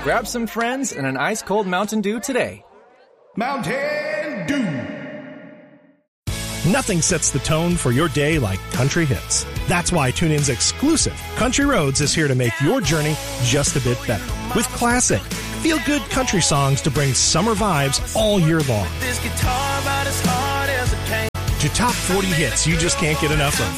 Grab some friends and an ice-cold Mountain Dew today. Mountain Dew. Nothing sets the tone for your day like country hits. That's why TuneIn's exclusive Country Roads is here to make your journey just a bit better. With classic, feel-good country songs to bring summer vibes all year long. To top 40 hits you just can't get enough of.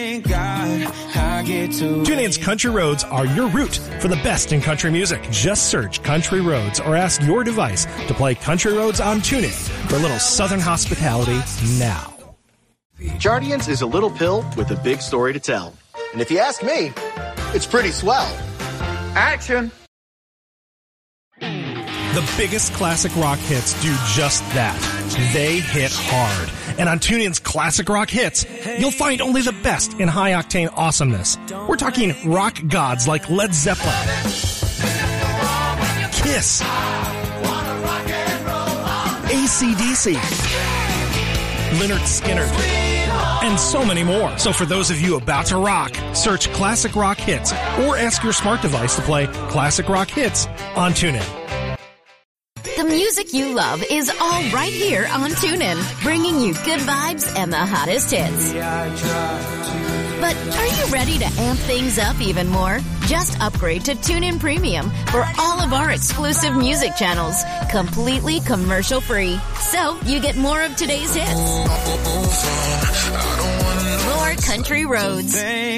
TuneIn's Country Roads are your route for the best in country music. Just search Country Roads or ask your device to play Country Roads on TuneIn for a little Southern hospitality now. Jardiance is a little pill with a big story to tell. And if you ask me, it's pretty swell. Action! The biggest classic rock hits do just that. They hit hard. And on TuneIn's Classic Rock Hits, you'll find only the best in high-octane awesomeness. We're talking rock gods like Led Zeppelin, Kiss, AC/DC, Lynyrd Skynyrd, and so many more. So for those of you about to rock, search Classic Rock Hits or ask your smart device to play Classic Rock Hits on TuneIn. The music you love is all right here on TuneIn, bringing you good vibes and the hottest hits. But are you ready to amp things up even more? Just upgrade to TuneIn Premium for all of our exclusive music channels, completely commercial-free. So you get more of today's hits. More country roads.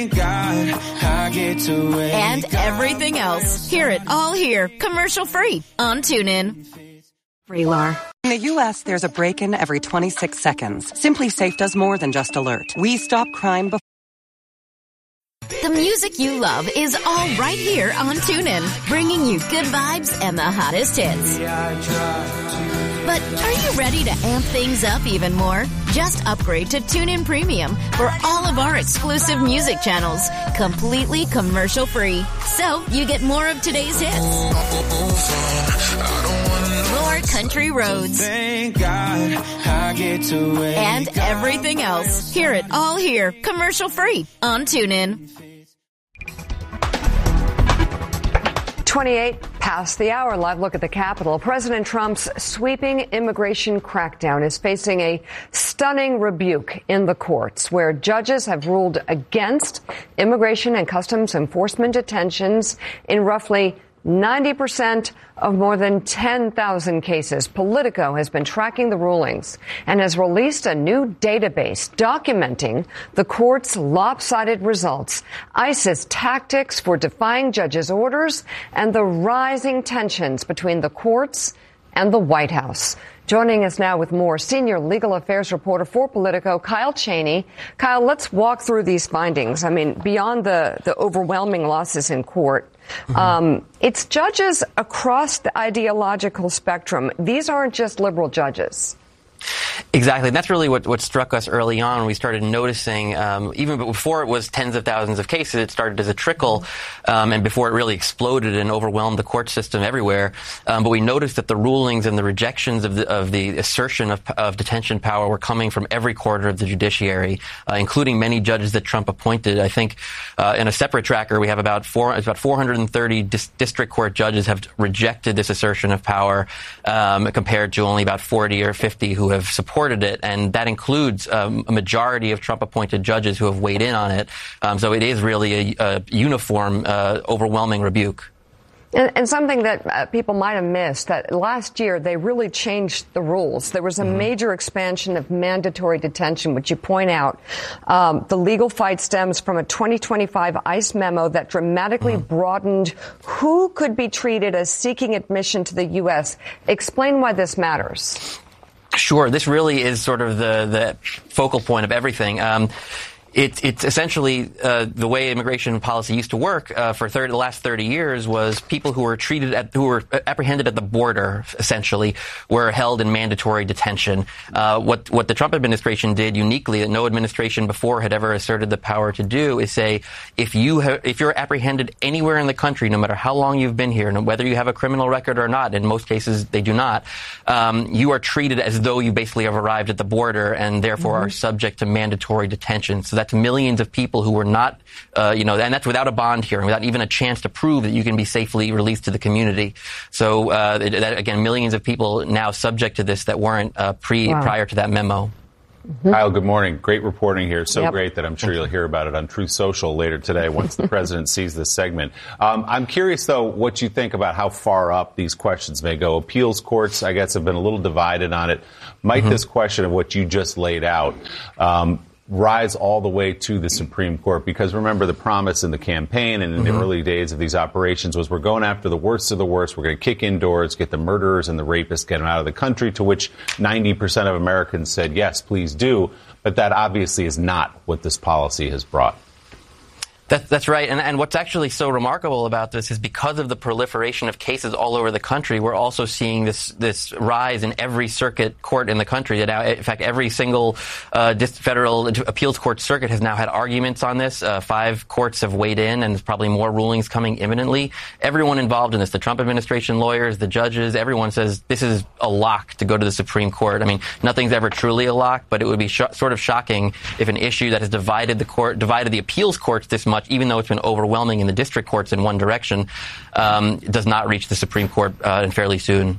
And everything else. Hear it all here, commercial-free on TuneIn. Freelar. In the U.S., there's a break-in every 26 seconds. Simply Safe does more than just alert. We stop crime before. The music you love is all right here on TuneIn, bringing you good vibes and the hottest hits. But are you ready to amp things up even more? Just upgrade to TuneIn Premium for all of our exclusive music channels, completely commercial-free. So you get more of today's hits. More country roads. And everything else. Hear it all here, commercial-free on TuneIn. 28 past the hour. Live look at the Capitol. President Trump's sweeping immigration crackdown is facing a stunning rebuke in the courts, where judges have ruled against immigration and customs enforcement detentions in roughly 90% of more than 10,000 cases. Politico has been tracking the rulings and has released a new database documenting the court's lopsided results, ICE's tactics for defying judges' orders, and the rising tensions between the courts and the White House. Joining us now with more, senior legal affairs reporter for Politico, Kyle Cheney. Kyle, let's walk through these findings. I mean, beyond the overwhelming losses in court, it's judges across the ideological spectrum. These aren't just liberal judges. Exactly. And that's really what struck us early on when we started noticing, even before it was tens of thousands of cases, it started as a trickle, and before it really exploded and overwhelmed the court system everywhere. But we noticed that the rulings and the rejections of the assertion of detention power were coming from every quarter of the judiciary, including many judges that Trump appointed. I think in a separate tracker, we have about 430 district court judges have rejected this assertion of power, compared to only about 40 or 50 who have supported it, and that includes a majority of Trump-appointed judges who have weighed in on it. So it is really a uniform, overwhelming rebuke. And something that people might have missed, that last year they really changed the rules. There was a major expansion of mandatory detention, which you point out. The legal fight stems from a 2025 ICE memo that dramatically broadened who could be treated as seeking admission to the U.S. Explain why this matters. Sure. This really is sort of the focal point of everything. It's essentially the way immigration policy used to work for the last 30 years was people who were who were apprehended at the border, essentially, were held in mandatory detention. What the Trump administration did uniquely that no administration before had ever asserted the power to do is say, if you're apprehended anywhere in the country, no matter how long you've been here, whether you have a criminal record or not, in most cases they do not, you are treated as though you basically have arrived at the border and therefore are subject to mandatory detention. So That's millions of people who were not, and that's without a bond hearing, without even a chance to prove that you can be safely released to the community. So, again, millions of people now subject to this that weren't prior to that memo. Mm-hmm. Kyle, good morning. Great reporting here. So great that I'm sure you'll hear about it on Truth Social later today once the president sees this segment. I'm curious, though, what you think about how far up these questions may go. Appeals courts, I guess, have been a little divided on it. Might this question of what you just laid out rise all the way to the Supreme Court? Because remember, the promise in the campaign and in the early days of these operations was we're going after the worst of the worst. We're going to kick in doors, get the murderers and the rapists, get them out of the country, to which 90% of Americans said, yes, please do. But that obviously is not what this policy has brought. That's right. And what's actually so remarkable about this is because of the proliferation of cases all over the country, we're also seeing this rise in every circuit court in the country. In fact, every single federal appeals court circuit has now had arguments on this. 5 courts have weighed in, and there's probably more rulings coming imminently. Everyone involved in this, the Trump administration lawyers, the judges, everyone says this is a lock to go to the Supreme Court. I mean, nothing's ever truly a lock, but it would be sort of shocking if an issue that has divided the appeals courts this much, even though it's been overwhelming in the district courts in one direction, does not reach the Supreme Court fairly soon.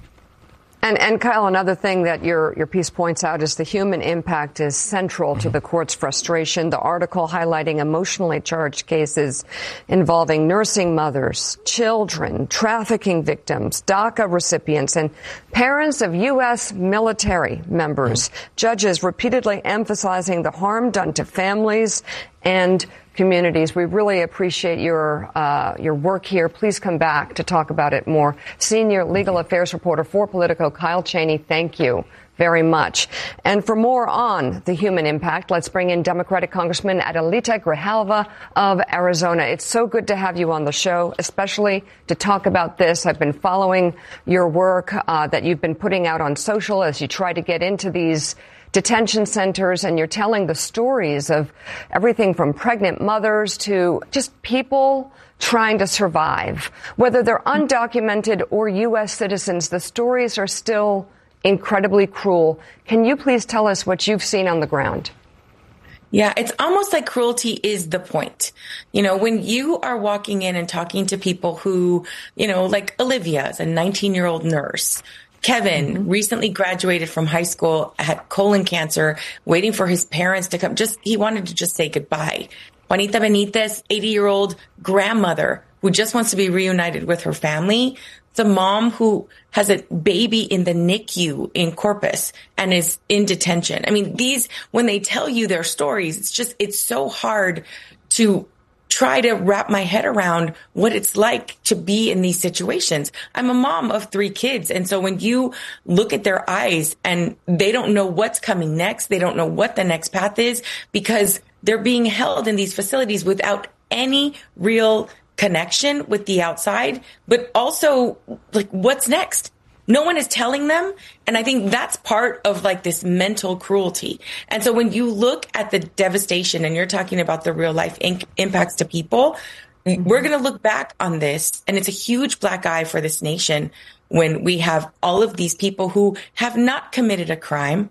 And Kyle, another thing that your piece points out is the human impact is central to the court's frustration. The article highlighting emotionally charged cases involving nursing mothers, children, trafficking victims, DACA recipients, and parents of U.S. military members. Judges repeatedly emphasizing the harm done to families and communities. We really appreciate your work here. Please come back to talk about it more. Senior legal affairs reporter for Politico, Kyle Cheney, thank you very much. And for more on the human impact, let's bring in Democratic Congressman Adelita Grijalva of Arizona. It's so good to have you on the show, especially to talk about this. I've been following your work that you've been putting out on social as you try to get into these detention centers, and you're telling the stories of everything from pregnant mothers to just people trying to survive. Whether they're undocumented or U.S. citizens, the stories are still incredibly cruel. Can you please tell us what you've seen on the ground? Yeah, it's almost like cruelty is the point. You know, when you are walking in and talking to people who, like Olivia is a 19-year-old nurse. Kevin recently graduated from high school, had colon cancer, waiting for his parents to come. He wanted to just say goodbye. Juanita Benitez, 80-year-old grandmother who just wants to be reunited with her family. It's a mom who has a baby in the NICU in Corpus and is in detention. I mean, when they tell you their stories, it's so hard to try to wrap my head around what it's like to be in these situations. I'm a mom of 3 kids. And so when you look at their eyes and they don't know what's coming next, they don't know what the next path is because they're being held in these facilities without any real connection with the outside, but also like what's next? No one is telling them. And I think that's part of like this mental cruelty. And so when you look at the devastation and you're talking about the real life impacts to people, we're going to look back on this. And it's a huge black eye for this nation when we have all of these people who have not committed a crime.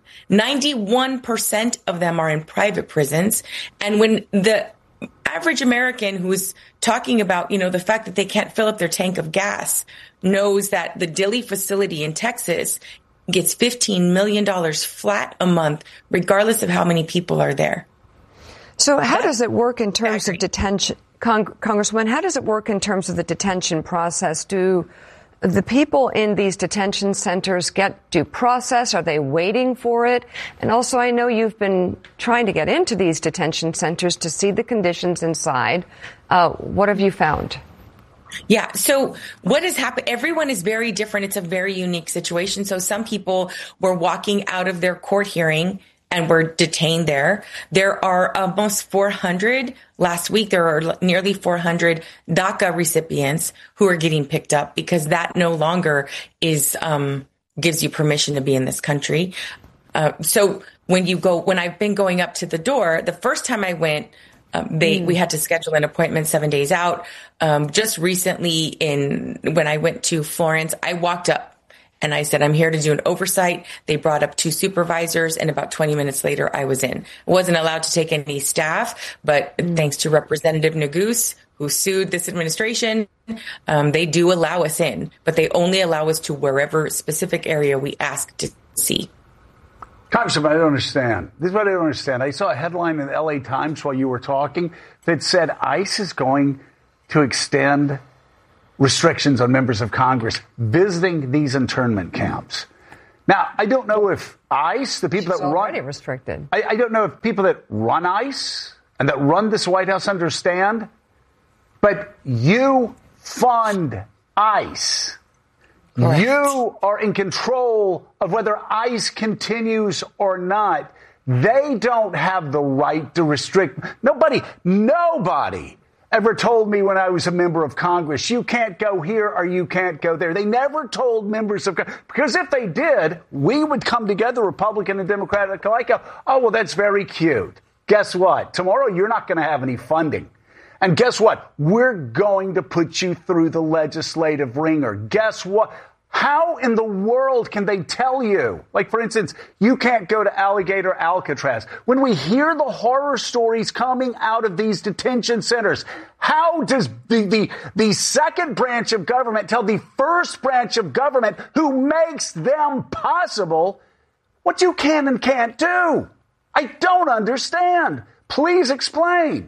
91% of them are in private prisons. And when the average American who's talking about, the fact that they can't fill up their tank of gas knows that the Dilley facility in Texas gets $15 million flat a month, regardless of how many people are there. So how does it work in terms of detention? Congressman, how does it work in terms of the detention process? Do the people in these detention centers get due process? Are they waiting for it? And also, I know you've been trying to get into these detention centers to see the conditions inside. What have you found? Yeah. So what has happened? Everyone is very different. It's a very unique situation. So some people were walking out of their court hearing and were detained there. There are almost 400. Last week, there are nearly 400 DACA recipients who are getting picked up because that no longer is gives you permission to be in this country. So when I've been going up to the door, the first time I went, we had to schedule an appointment 7 days out. Just recently when I went to Florence, I walked up And I said, I'm here to do an oversight. They brought up 2 supervisors, and about 20 minutes later, I was in. I wasn't allowed to take any staff, but thanks to Representative Neguse, who sued this administration, they do allow us in, but they only allow us to wherever specific area we ask to see. Congressman, I don't understand. This is what I don't understand. I saw a headline in the LA Times while you were talking that said ICE is going to extend restrictions on members of Congress visiting these internment camps. Now, I don't know if ICE, the people that run... already restricted. I don't know if people that run ICE and that run this White House understand, but you fund ICE. Correct. You are in control of whether ICE continues or not. They don't have the right to restrict. Nobody ever told me when I was a member of Congress, you can't go here or you can't go there. They never told members of Congress, because if they did, we would come together, Republican and Democratic alike. Oh, well, that's very cute. Guess what? Tomorrow, you're not going to have any funding. And guess what? We're going to put you through the legislative ringer. Guess what? How in the world can they tell you? Like, for instance, you can't go to Alligator Alcatraz. When we hear the horror stories coming out of these detention centers, how does the second branch of government tell the first branch of government, who makes them possible, what you can and can't do? I don't understand. Please explain.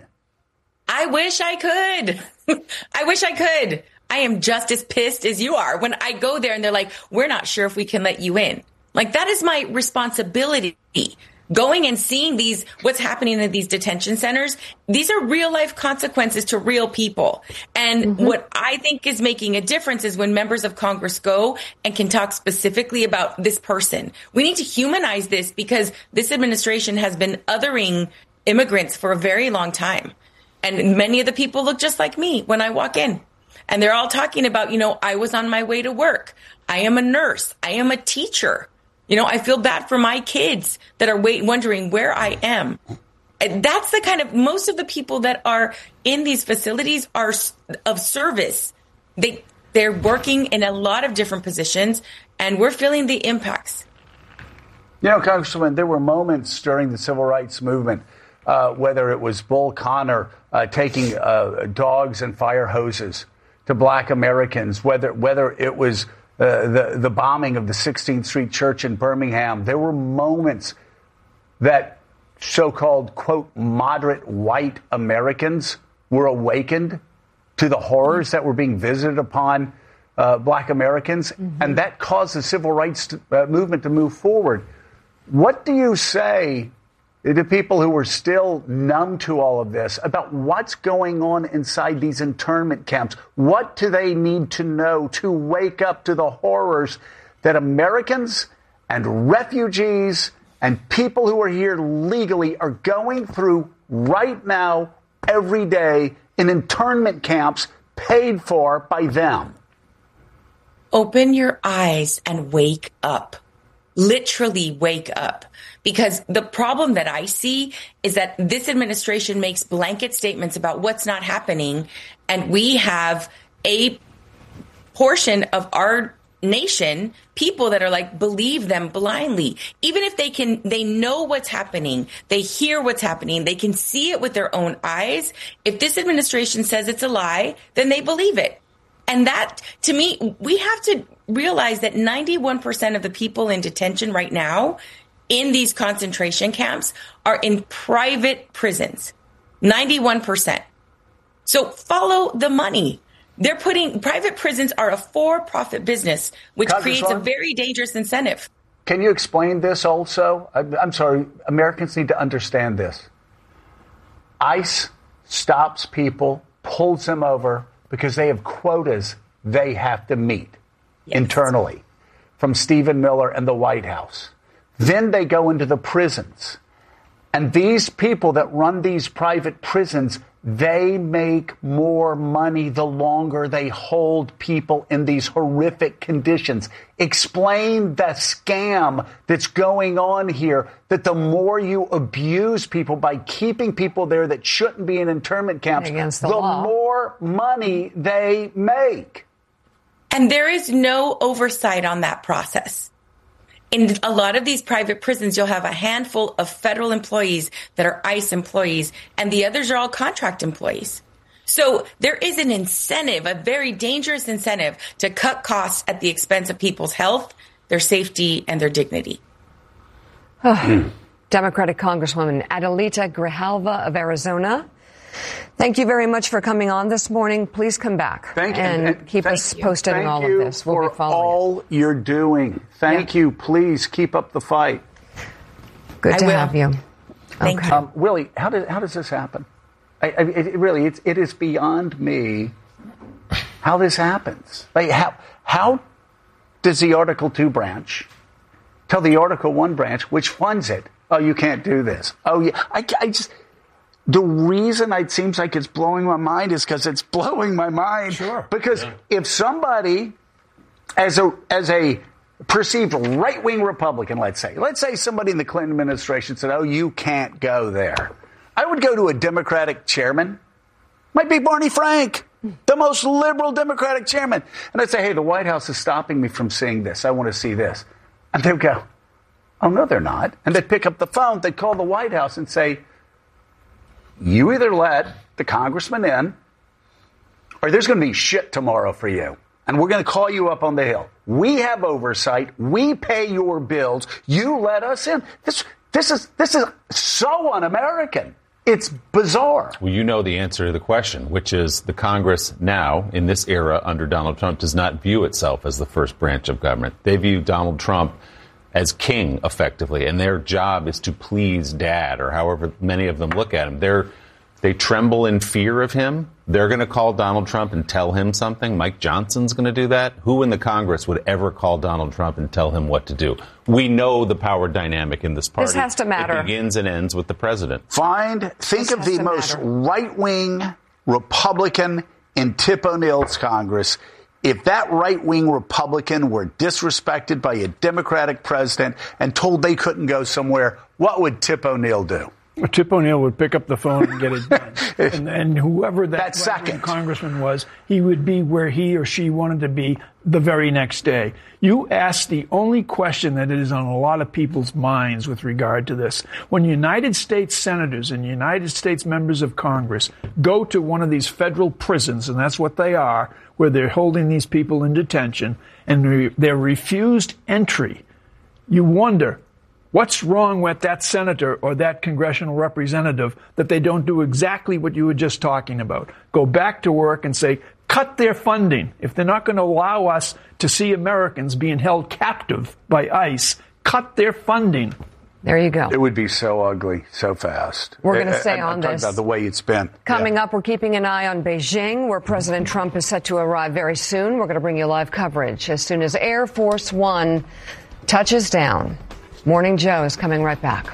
I wish I could. I wish I could. I am just as pissed as you are when I go there and they're like, we're not sure if we can let you in. Like, that is my responsibility. Going and seeing what's happening in these detention centers. These are real life consequences to real people. And what I think is making a difference is when members of Congress go and can talk specifically about this person. We need to humanize this, because this administration has been othering immigrants for a very long time. And many of the people look just like me when I walk in. And they're all talking about, I was on my way to work. I am a nurse. I am a teacher. I feel bad for my kids that are wondering where I am. And that's the kind of, most of the people that are in these facilities are of service. They're working in a lot of different positions, and we're feeling the impacts. Congresswoman, there were moments during the civil rights movement, whether it was Bull Connor taking dogs and fire hoses to black Americans, whether it was the bombing of the 16th Street Church in Birmingham, there were moments that so-called, quote, moderate white Americans were awakened to the horrors that were being visited upon black Americans, and that caused the civil rights movement to move forward. What do you say to people who are still numb to all of this about what's going on inside these internment camps? What do they need to know to wake up to the horrors that Americans and refugees and people who are here legally are going through right now, every day, in internment camps paid for by them? Open your eyes and wake up. Literally wake up. Because the problem that I see is that this administration makes blanket statements about what's not happening, and we have a portion of our nation, people that are like, believe them blindly. Even if they know what's happening, they hear what's happening, they can see it with their own eyes. If this administration says it's a lie, then they believe it. And that, to me, we have to realize that 91% of the people in detention right now in these concentration camps are in private prisons. 91%. So follow the money. Private prisons are a for-profit business, which creates a very dangerous incentive. Can you explain this also? I'm sorry, Americans need to understand this. ICE stops people, pulls them over, because they have quotas they have to meet internally from Stephen Miller and the White House. Then they go into the prisons. And these people that run these private prisons, they make more money the longer they hold people in these horrific conditions. Explain the scam that's going on here, that the more you abuse people by keeping people there that shouldn't be in internment camps, the more money they make. And there is no oversight on that process. In a lot of these private prisons, you'll have a handful of federal employees that are ICE employees, and the others are all contract employees. So there is an incentive, a very dangerous incentive, to cut costs at the expense of people's health, their safety, and their dignity. Democratic Congresswoman Adelita Grijalva of Arizona, thank you very much for coming on this morning. Please come back and keep us posted on all of this. We'll be following all you're doing. Thank you. Please keep up the fight. Good to have you. Thank you. Willie, how does this happen? It is beyond me how this happens. Like how does the Article 2 branch tell the Article 1 branch which funds it? Oh, you can't do this. Oh, yeah. I just. The reason it seems like it's blowing my mind is because it's blowing my mind. Sure. Because if somebody, as a perceived right-wing Republican, let's say somebody in the Clinton administration said, oh, you can't go there, I would go to a Democratic chairman, might be Barney Frank, the most liberal Democratic chairman, and I'd say, hey, the White House is stopping me from seeing this. I want to see this. And they'd go, oh, no, they're not. And they'd pick up the phone, they'd call the White House and say, you either let the congressman in, or there's going to be shit tomorrow for you. And we're going to call you up on the Hill. We have oversight. We pay your bills. You let us in. This is so un-American. It's bizarre. Well, you know the answer to the question, which is the Congress now, in this era under Donald Trump, does not view itself as the first branch of government. They view Donald Trump as king, effectively, and their job is to please dad, or however many of them look at him. They tremble in fear of him. They're going to call Donald Trump and tell him something. Mike Johnson's going to do that. Who in the Congress would ever call Donald Trump and tell him what to do? We know the power dynamic in this party. This has to matter. It begins and ends with the president. Think of the most right-wing Republican in Tip O'Neill's Congress. If that right-wing Republican were disrespected by a Democratic president and told they couldn't go somewhere, what would Tip O'Neill do? Tip O'Neill would pick up the phone and get it done. and whoever that second congressman was, he would be where he or she wanted to be the very next day. You asked the only question that is on a lot of people's minds with regard to this. When United States senators and United States members of Congress go to one of these federal prisons, and that's what they are, where they're holding these people in detention, and they're refused entry, you wonder, what's wrong with that senator or that congressional representative that they don't do exactly what you were just talking about? Go back to work and say, cut their funding. If they're not going to allow us to see Americans being held captive by ICE, cut their funding. There you go. It would be so ugly so fast. We're going to stay on this. About the way it's been. Coming up, we're keeping an eye on Beijing, where President Trump is set to arrive very soon. We're going to bring you live coverage as soon as Air Force One touches down. Morning Joe is coming right back.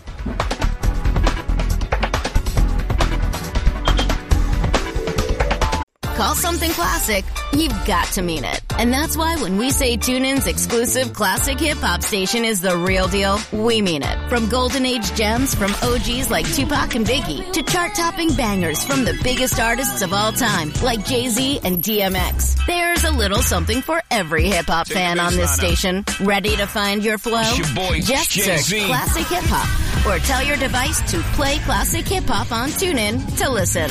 Call something classic, you've got to mean it. And that's why when we say TuneIn's exclusive classic hip-hop station is the real deal, we mean it. From golden age gems from OGs like Tupac and Biggie to chart-topping bangers from the biggest artists of all time like Jay-Z and DMX. There's a little something for every hip-hop fan on this station. Ready to find your flow? Just search Classic Hip-Hop or tell your device to play Classic Hip-Hop on TuneIn to listen.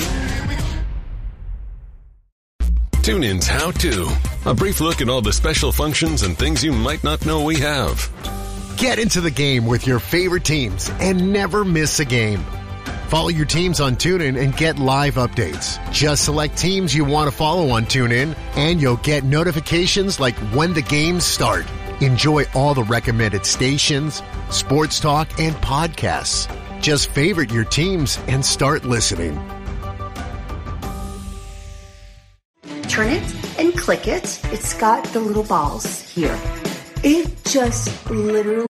TuneIn's How To. A brief look at all the special functions and things you might not know we have. Get into the game with your favorite teams and never miss a game. Follow your teams on TuneIn and get live updates. Just select teams you want to follow on TuneIn, and you'll get notifications like when the games start. Enjoy all the recommended stations, sports talk, and podcasts. Just favorite your teams and start listening. Turn it and click it. It's got the little balls here. It just literally